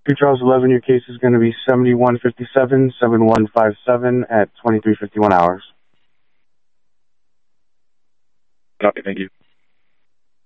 2 Charles 11, your case is going to be 7157, 7157 at 23:51 hours. Copy, thank you.